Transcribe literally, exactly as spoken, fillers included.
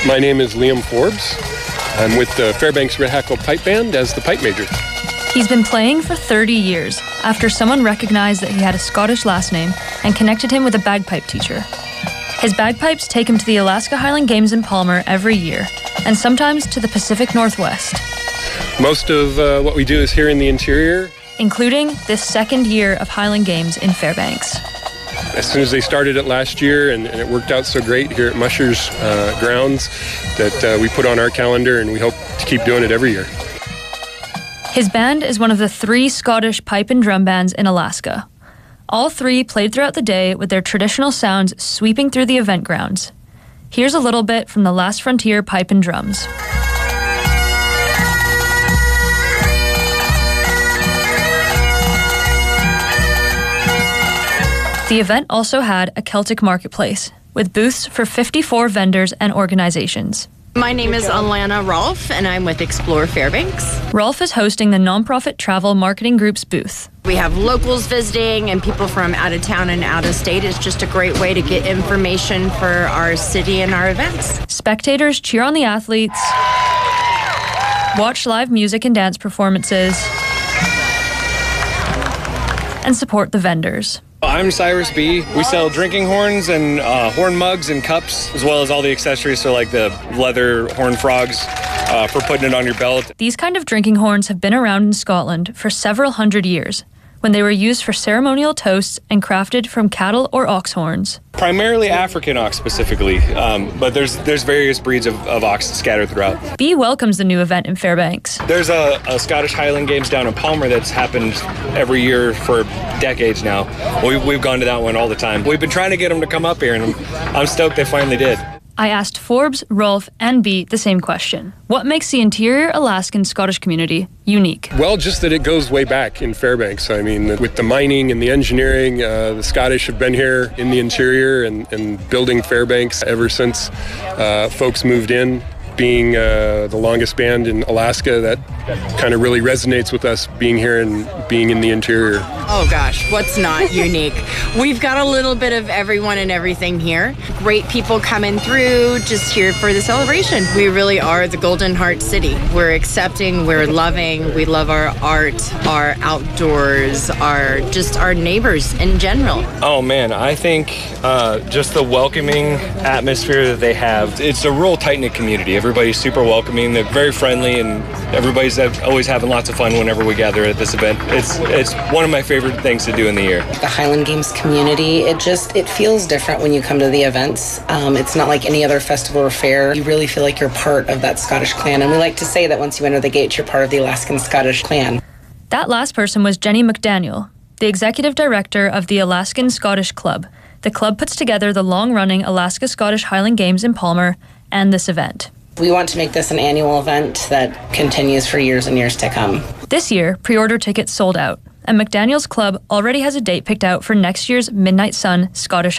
My name is Liam Forbes. I'm with the Fairbanks Redhackle Pipe Band as the pipe major. He's been playing for thirty years after someone recognized that he had a Scottish last name and connected him with a bagpipe teacher. His bagpipes take him to the Alaska Highland Games in Palmer every year, and sometimes to the Pacific Northwest. Most of uh, what we do is here in the interior, including this second year of Highland Games in Fairbanks. As soon as they started it last year, and, and it worked out so great here at Musher's uh, grounds, that uh, we put on our calendar, and we hope to keep doing it every year. His band is one of the three Scottish pipe and drum bands in Alaska. All three played throughout the day with their traditional sounds sweeping through the event grounds. Here's a little bit from the Last Frontier Pipe and Drums. The event also had a Celtic marketplace, with booths for fifty-four vendors and organizations. My name is Alana Rolfe, and I'm with Explore Fairbanks. Rolfe is hosting the nonprofit travel marketing group's booth. We have locals visiting and people from out of town and out of state. It's just a great way to get information for our city and our events. Spectators cheer on the athletes, watch live music and dance performances, and support the vendors. I'm Cyrus B. We sell drinking horns and uh, horn mugs and cups, as well as all the accessories, so like the leather horn frogs uh, for putting it on your belt. These kind of drinking horns have been around in Scotland for several hundred years, when they were used for ceremonial toasts and crafted from cattle or ox horns. Primarily African ox specifically, um, but there's there's various breeds of, of ox scattered throughout. B welcomes the new event in Fairbanks. There's a, a Scottish Highland Games down in Palmer that's happened every year for decades now. We, we've gone to that one all the time. We've been trying to get them to come up here, and I'm, I'm stoked they finally did. I asked Forbes, Rolfe, and B the same question. What makes the interior Alaskan Scottish community unique? Well, just that it goes way back in Fairbanks. I mean, with the mining and the engineering, uh, the Scottish have been here in the interior and, and building Fairbanks ever since uh, folks moved in. Being uh, the longest band in Alaska, that kind of really resonates with us being here and being in the interior. Oh gosh, what's not unique? We've got a little bit of everyone and everything here. Great people coming through, just here for the celebration. We really are the Golden Heart City. We're accepting, we're loving, we love our art, our outdoors, our just our neighbors in general. Oh man, I think uh, just the welcoming atmosphere that they have, it's a real tight-knit community. Everybody's super welcoming, they're very friendly, and everybody's always having lots of fun whenever we gather at this event. It's it's one of my favorite things to do in the year. The Highland Games community, it just, it feels different when you come to the events. Um, it's not like any other festival or fair. You really feel like you're part of that Scottish clan, and we like to say that once you enter the gates, you're part of the Alaskan Scottish clan. That last person was Jenny McDaniel, the executive director of the Alaskan Scottish Club. The club puts together the long-running Alaska Scottish Highland Games in Palmer and this event. We want to make this an annual event that continues for years and years to come. This year, pre-order tickets sold out, and McDaniel's Club already has a date picked out for next year's Midnight Sun Scottish